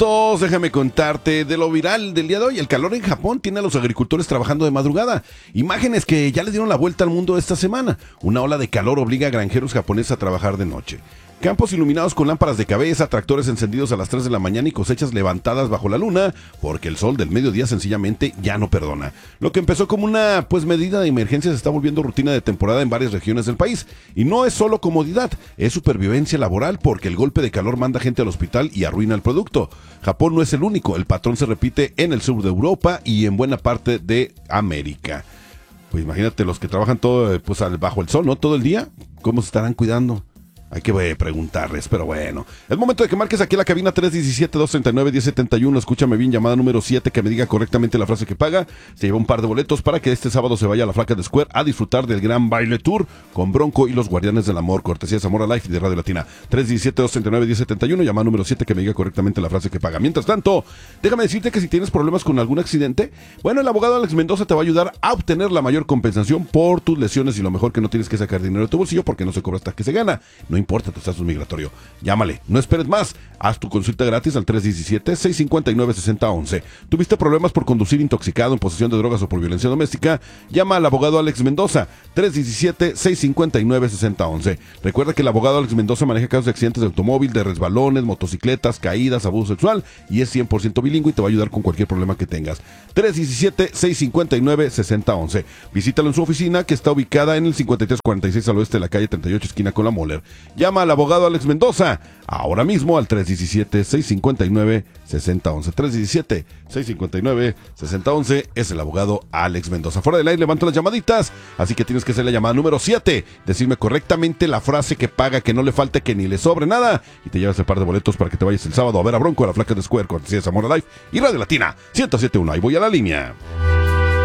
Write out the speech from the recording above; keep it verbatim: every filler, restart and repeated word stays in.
minutos, déjame contarte de lo viral del día de hoy. El calor en Japón tiene a los agricultores trabajando de madrugada. Imágenes que ya le dieron la vuelta al mundo esta semana. Una ola de calor obliga a granjeros japoneses a trabajar de noche. Campos iluminados con lámparas de cabeza, tractores encendidos a las tres de la mañana y cosechas levantadas bajo la luna, porque el sol del mediodía sencillamente ya no perdona. Lo que empezó como una pues medida de emergencia se está volviendo rutina de temporada en varias regiones del país. Y no es solo comodidad, es supervivencia laboral, porque el golpe de calor manda gente al hospital y arruina el producto. Japón no es el único, el patrón se repite en el sur de Europa y en buena parte de América. Pues imagínate los que trabajan todo pues bajo el sol, ¿no? Todo el día, ¿cómo se estarán cuidando? Hay que eh, preguntarles, pero bueno. Es momento de que marques aquí la cabina tres uno siete, dos tres nueve, uno cero siete uno. Escúchame bien, llamada número siete, que me diga correctamente la frase que paga. Se lleva un par de boletos para que este sábado se vaya a la Flaca de Square a disfrutar del gran baile tour con Bronco y los Guardianes del Amor, cortesía de Zamora Life y de Radio Latina. tres uno siete, dos tres nueve, uno cero siete uno, llamada número siete, que me diga correctamente la frase que paga. Mientras tanto, déjame decirte que si tienes problemas con algún accidente, bueno, el abogado Alex Mendoza te va a ayudar a obtener la mayor compensación por tus lesiones, y lo mejor, que no tienes que sacar dinero de tu bolsillo porque no se cobra hasta que se gana. No importa tu estatus migratorio. Llámale, no esperes más. Haz tu consulta gratis al tres uno siete, seis cinco nueve, seis cero uno uno. ¿Tuviste problemas por conducir intoxicado, en posesión de drogas o por violencia doméstica? Llama al abogado Alex Mendoza, tres uno siete, seis cinco nueve, seis cero uno uno. Recuerda que el abogado Alex Mendoza maneja casos de accidentes de automóvil, de resbalones, motocicletas, caídas, abuso sexual, y es cien por ciento bilingüe y te va a ayudar con cualquier problema que tengas. tres uno siete, seis cinco nueve, seis cero uno uno. Visítalo en su oficina, que está ubicada en el cincuenta y tres cuarenta y seis al oeste de la calle treinta y ocho, esquina con la Moller. Llama al abogado Alex Mendoza ahora mismo al tres uno siete, seis cinco nueve, seis cero uno uno. tres uno siete, seis cinco nueve, seis cero uno uno es el abogado Alex Mendoza. Fuera del aire levanto las llamaditas, así que tienes que hacer la llamada número siete, decirme correctamente la frase que paga, que no le falte, que ni le sobre nada, y te llevas el par de boletos para que te vayas el sábado a ver a Bronco a la Flaca de Square, cortesía de Zamora Life y Radio Latina ciento siete punto uno. Ahí voy a la línea.